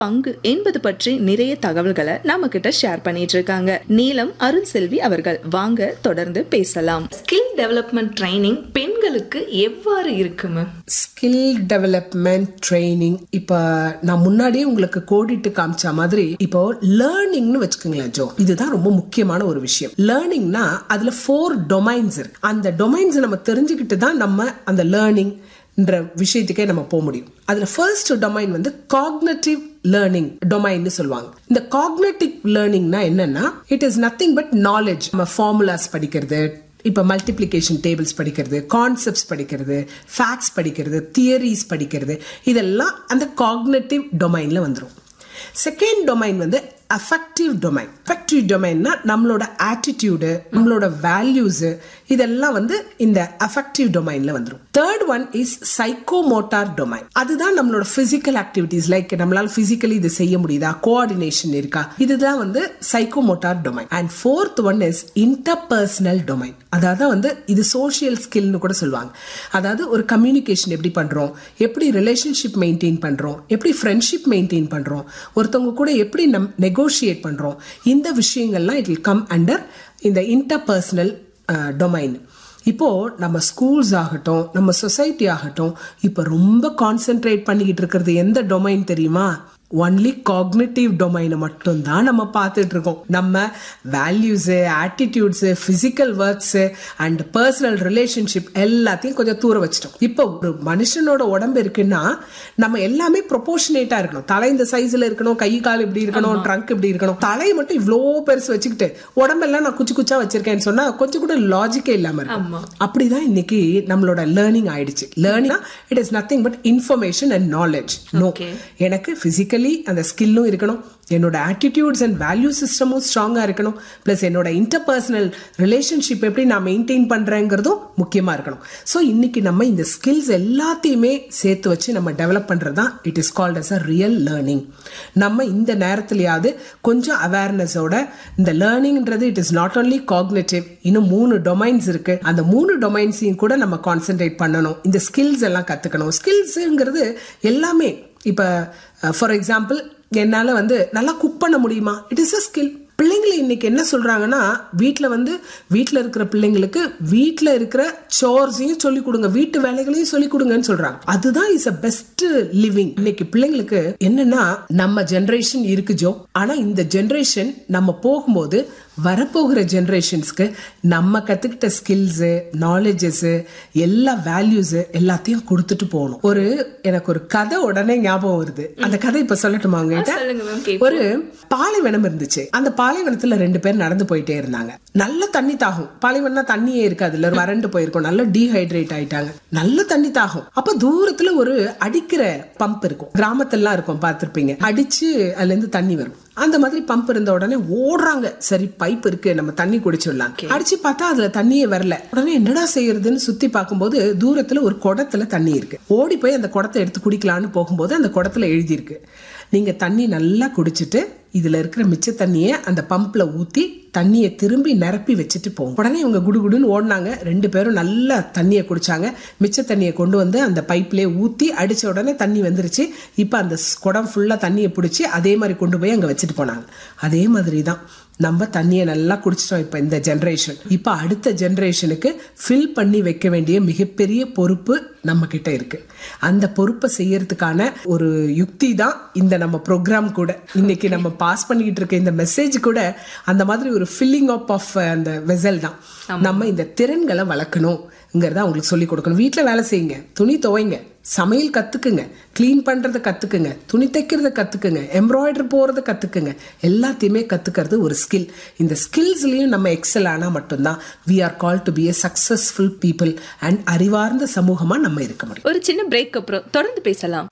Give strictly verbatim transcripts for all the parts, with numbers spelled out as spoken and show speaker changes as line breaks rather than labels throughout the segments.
பங்கு என்பது பற்றி நிறைய தகவல்களை நாம கிட்ட ஷேர் பண்ணிட்டு இருக்காங்க நீலம் அருள் செல்வி அவர்கள். வாங்க தொடர்ந்து பேசலாம். ஸ்கில் டெவலப்மெண்ட் ட்ரைனிங் பெண்களுக்கு எவ்வாறு இருக்குமே?
ஸ்கில் டெவலப்மெண்ட் ட்ரைனிங் இப்ப நான் முன்னாடியே உங்களுக்கு கோடிட்டு காமிச்ச மாதிரி இப்போ லேர்னிங்னு வச்சுக்கோங்களேன் ஜோ. இதுதான் ரொம்ப முக்கியமான ஒரு விஷயம். லேர்னிங்னா அதுல ஃபோர் டொமைன்ஸ் இருக்கு. அந்த டொமைன்ஸ் நம்ம தெரிஞ்சுக்கிட்டு தான் நம்ம அந்த லேர்னிங் விஷயத்துக்கே நம்ம போக முடியும். அதுல ஃபர்ஸ்ட் டொமைன் வந்து காக்னிட்டிவ் லேர்னிங் டொமைன் சொல்லுவாங்க. இந்த காக்னிட்டிவ் லேர்னிங்னா என்னன்னா it is nothing but knowledge. நம்ம ஃபார்முலாஸ் படிக்கிறது, இப்ப மல்டிப்ளிகேஷன் டேபிள்ஸ் படிக்கிறது, கான்செப்ட்ஸ் படிக்கிறது, ஃபேக்ட்ஸ் படிக்கிறது, தியரிஸ் படிக்கிறது, இதெல்லாம் அந்த காக்னிட்டிவ் டொமைன்ல வந்துடும். செகண்ட் டொமைன் வந்து அஃபெக்டிவ் டொமைன். அஃபெக்டிவ் டொமைன்னா நம்மளோட ஆட்டிடியூடு, நம்மளோட வேல்யூஸ், இதெல்லாம் வந்து இந்த அஃபெக்டிவ் டொமைன்ல வந்துடும். Third one is psychomotor domain. அதுதான் நம்மளோட பிசிக்கல் ஆக்டிவிட்டிஸ், லைக் நம்மளால பிசிக்கலி இது செய்ய முடியுதா, கோஆர்டினேஷன் இருக்கா, இதுதான் வந்து psychomotor domain. And fourth one is interpersonal domain. அதாவது வந்து இது சோஷியல் ஸ்கில்னு கூட சொல்லுவாங்க. அதாவது ஒரு கம்யூனிகேஷன் எப்படி பண்றோம், எப்படி ரிலேஷன்ஷிப் மெயின்டைன் பண்றோம், எப்படி ஃப்ரெண்ட்ஷிப் மெயின்டைன் பண்றோம், ஒருத்தவங்க கூட எப்படி நம் நெகோஷியேட் பண்றோம், இந்த விஷயங்கள்லாம் இட் வில் கம் அண்டர் இந்த இன்டர்பர்சனல் டொமைன். இப்போ நம்ம ஸ்கூல்ஸ் ஆகட்டும், நம்ம சொசைட்டி ஆகட்டும், இப்ப ரொம்ப கான்சென்ட்ரேட் பண்ணிக்கிட்டு இருக்கிறது எந்த டொமைன் தெரியுமா? ஒன்லி காக்னிட்டிவ் டொமைனை மட்டும் தான் நம்ம பார்த்துட்டு இருக்கோம். நம்ம values, attitudes, physical works and personal relationship எல்லாத்தையும் கொஞ்சம் தூர வச்சிட்டோம். இப்போ ஒரு மனுஷனோட உடம்பு இருக்குன்னா நம்ம எல்லாமே ப்ரொபோர்ஷனேட்டா இருக்கணும். தலை இந்த சைஸ்ல இருக்கணும், கை கால் இப்படி இருக்கணும், ட்ரங்க் இப்படி இருக்கணும். தலையை மட்டும் இவ்வளோ பெருசு வச்சுக்கிட்டு உடம்பெல்லாம் நான் குச்சி குச்சா வச்சிருக்கேன்னு சொன்னா கொஞ்சம் கூட லாஜிக்கே இல்லாம இருக்கும். அப்படிதான் இன்னைக்கு நம்மளோட லேர்னிங் ஆயிடுச்சு. Learning it is nothing but information and knowledge. No, எனக்கு பிசிக்கல் அந்த ஸ்கில்லும் இருக்கணும், என்னோட ஆட்டிடியூட்ஸ் அண்ட் வேல்யூ சிஸ்டமும் ஸ்ட்ராங்கா இருக்கணும், பிளஸ் என்னோட இன்டர்பர்சனல் ரிலேஷன்ஷிப் எப்படி நான் மெயின்டைன் பண்றேங்கிறதும் முக்கியமா இருக்கணும். ஸோ இன்னைக்கு நம்ம இந்த ஸ்கில்ஸ் எல்லாத்தையுமே சேர்த்து வச்சு நம்ம டெவலப் பண்றதுதான் it is called as a real learning. நம்ம இந்த நேரத்திலேயாவது கொஞ்சம் அவேர்னஸோட இந்த லேர்னிங்ன்றது it is not only cognitive, இன்னும் மூணு டொமைன்ஸ் இருக்கு. அந்த மூணு டொமைன்ஸையும் கூட நம்ம கான்சென்ட்ரேட் பண்ணணும். இந்த ஸ்கில்ஸ் எல்லாம் கத்துக்கணும். ஸ்கில்ஸ்ங்கிறது எல்லாமே இப்ப ஃபார் எக்ஸாம்பிள் என்னால வந்து நல்லா குக் பண்ண முடியுமா, இட் இஸ் அ ஸ்கில். பிள்ளைங்களை இன்னைக்கு என்ன சொல்றாங்கன்னா வீட்டுல வந்து வீட்டுல இருக்கிற பிள்ளைங்களுக்கு வீட்டுல இருக்கிற சோர்ஸையும் சொல்லி கொடுங்க, வீட்டு வேலைகளையும் சொல்லி கொடுங்கன்னு சொல்றாங்க. அதுதான் இஸ் அ பெஸ்ட் லிவிங். இன்னைக்கு பிள்ளைங்களுக்கு என்னன்னா நம்ம ஜெனரேஷன் இருக்கு ஜோ, ஆனா இந்த ஜெனரேஷன் நம்ம போகும்போது வரப்போகிற ஜெனரேஷன்ஸ்க்கு நம்ம கத்துக்கிட்ட ஸ்கில்ஸ், நாலேஜஸ், எல்லா வேல்யூஸ் எல்லாத்தையும் கொடுத்துட்டு போகணும். ஒரு எனக்கு ஒரு கதை உடனே ஞாபகம் வருது. அந்த கதை இப்ப சொல்லட்டுமா உங்ககிட்ட? ஒரு பாலைவனம் இருந்துச்சு. அந்த பாலைவனத்துல ரெண்டு பேர் நடந்து போயிட்டே இருந்தாங்க. நல்ல தண்ணி தாகும். பாலைவனம்னா தண்ணியே இருக்காது, இல்ல வறண்டு போயிருக்கும், நல்ல டீஹைட்ரேட் ஆயிட்டாங்க, நல்ல தண்ணி தாகும். அப்ப தூரத்துல ஒரு அடிக்கிற பம்ப் இருக்கும், கிராமத்திலாம் இருக்கும், பார்த்திருப்பீங்க. அடிச்சு அதுல இருந்து தண்ணி வரும். அந்த மாதிரி பம்ப் இருந்த உடனே ஓடுறாங்க, சரி பைப் இருக்கு நம்ம தண்ணி குடிச்சிடலாம். அடிச்சு பார்த்தா அதுல தண்ணியே வரல. உடனே என்னடா செய்யறதுன்னு சுத்தி பார்க்கும்போது தூரத்துல ஒரு குடத்துல தண்ணி இருக்கு. ஓடி போய் அந்த குடத்தை எடுத்து குடிக்கலான்னு போகும்போது அந்த குடத்துல எழுதி இருக்கு, நீங்க தண்ணி நல்லா குடிச்சிட்டு இதுல இருக்கிற மிச்ச தண்ணியை அந்த பம்ப்ல ஊத்தி தண்ணியை திரும்பி நிரப்பி வச்சுட்டு போகும். உடனே இவங்க குடுகுடுன்னு ஓடினாங்க. ரெண்டு பேரும் நல்லா தண்ணியை குடிச்சாங்க. மிச்ச தண்ணியை கொண்டு வந்து அந்த பைப்லயே ஊத்தி அடிச்ச உடனே தண்ணி வந்துருச்சு. இப்ப அந்த குடம் ஃபுல்லா தண்ணியை பிடிச்சி அதே மாதிரி கொண்டு போய் அங்க வச்சுட்டு போனாங்க. அதே மாதிரிதான் நம்ம தண்ணியை நல்லா குடிச்சிட்டோம் இப்ப இந்த ஜெனரேஷன். இப்ப அடுத்த ஜெனரேஷனுக்கு ஃபில் பண்ணி வைக்க வேண்டிய மிகப்பெரிய பொறுப்பு நம்ம கிட்ட இருக்கு. அந்த பொறுப்பை செய்யறதுக்கான ஒரு யுக்தி தான் இந்த நம்ம ப்ரோக்ராம் கூட. இன்னைக்கு நம்ம பாஸ் பண்ணிக்கிட்டு இருக்க இந்த மெசேஜ் கூட அந்த மாதிரி ஒரு ஃபில்லிங் அப் ஆஃப் அந்த வெசல் தான். நம்ம இந்த திறன்களை வளர்க்கணும்ங்கிறத உங்களுக்கு சொல்லி கொடுக்கணும். வீட்டுல வேலை செய்யுங்க, துணி துவைங்க, சமையல் கத்துக்குங்க, கிளீன் பண்றத கத்துக்குங்க, துணி தைக்கிறத கத்துக்குங்க, எம்ப்ராய்டரி போறத கத்துக்குங்க. எல்லாத்தையுமே கத்துக்கிறது ஒரு ஸ்கில். இந்த ஸ்கில்ஸ்லயும் நம்ம எக்ஸல் ஆனா மட்டும்தான் we are called to be a successful people and அறிவார்ந்த சமூகமா நம்ம இருக்க முடியும்.
ஒரு சின்ன பிரேக் அப்புறம் தொடர்ந்து பேசலாம்.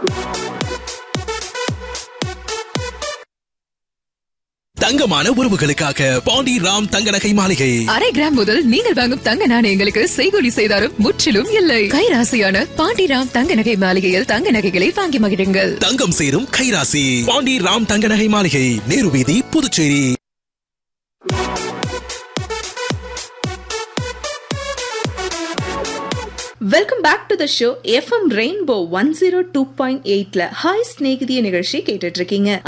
தங்கமான உறவுகளுக்காக பாண்டி ராம் தங்க நகை மாளிகை.
அரை கிராம் முதல் நீங்கள் வாங்கும் தங்க நாணயங்களுக்கு செய்கூலி செய்தாரும் முற்றிலும் இல்லை. கைராசியான பாண்டி ராம் தங்க நகை மாளிகையில் தங்க நகைகளை வாங்கி மகிழுங்கள்.
தங்கம் சேரும் கைராசி பாண்டி ராம் தங்க நகை மாளிகை, நேரு வீதி, Puducherry.
Welcome back to the show. FM rainbow one zero two point எயிட்ல ஹாய் ஸ்நேகிதிய நிகழ்ச்சி கேட்டுட்டு இருக்கீங்க.